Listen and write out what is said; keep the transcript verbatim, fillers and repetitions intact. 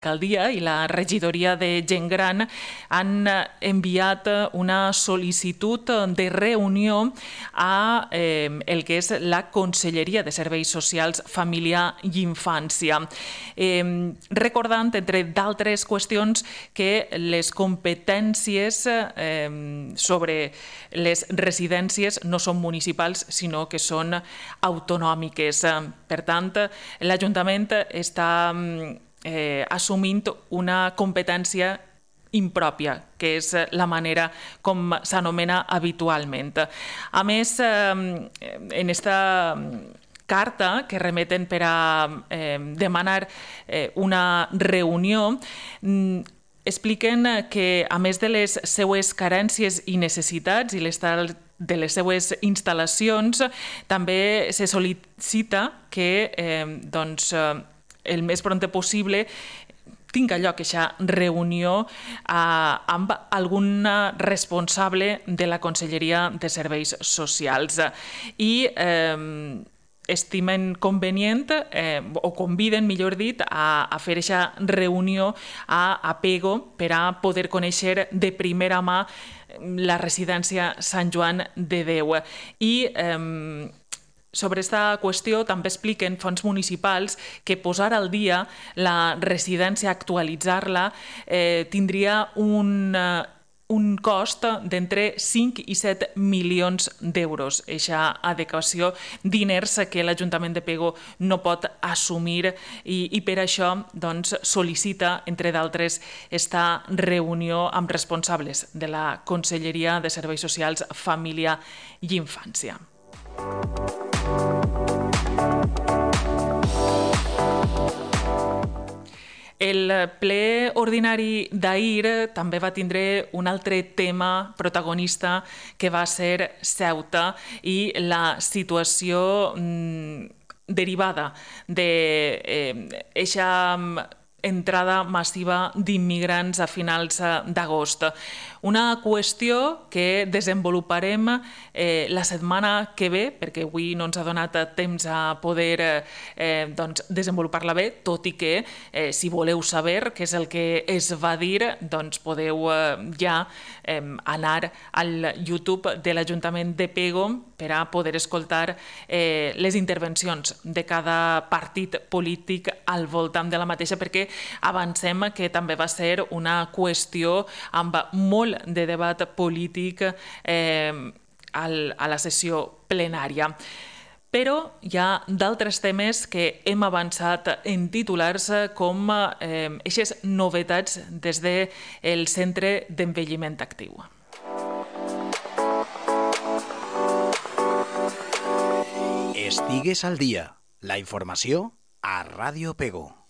L'alcaldia i la regidoria de gent gran han enviat una sol·licitud de reunió a eh, el que és la Conselleria de Serveis Socials, Família i Infància. Eh, recordant, entre d'altres qüestions, que les competències eh, sobre les residències no són municipals, sinó que són autonòmiques. Per tant, l'Ajuntament està Eh, assumint una competència impròpia, que és la manera com s'anomena habitualment. A més, eh, en esta carta que remeten per a eh, demanar eh, una reunió, expliquen que, a més de les seues carències i necessitats i l'estat de les seues instal·lacions, també se sol·licita que eh, doncs, el més prompte possible tinga lloc aquesta reunió eh, amb algun responsable de la Conselleria de Serveis Socials i eh, estimen convenient eh, o conviden, millor dit, a, a fer aquesta reunió a Apego per a poder conèixer de primera mà la residència Sant Joan de Déu. I eh, sobre aquesta qüestió també expliquen fons municipals que posar al dia la residència, actualitzar-la, eh, tindria un, un cost d'entre cinc i set milions d'euros. Eixa adequació, diners que l'Ajuntament de Pego no pot assumir i, i per això doncs, sol·licita, entre d'altres, esta reunió amb responsables de la Conselleria de Serveis Socials, Família i Infància. El ple ordinari d'ahir també va tindre un altre tema protagonista, que va ser Ceuta i la situació derivada d'aquesta entrada massiva d'immigrants a finals d'agost. Una qüestió que desenvoluparem eh, la setmana que ve, perquè avui no ens ha donat temps a poder eh, doncs, desenvolupar-la bé, tot i que eh, si voleu saber què és el que es va dir, doncs podeu eh, ja eh, anar al YouTube de l'Ajuntament de Pego per a poder escoltar eh, les intervencions de cada partit polític al voltant de la mateixa, perquè avancem que també va ser una qüestió amb molt de debat polític eh, al, a la sessió plenària. Però hi ha d'altres temes que hem avançat en titulars com aquestes eh, novetats des del Centre d'Envelliment Actiu. Estigues al dia. La informació a Ràdio Pego.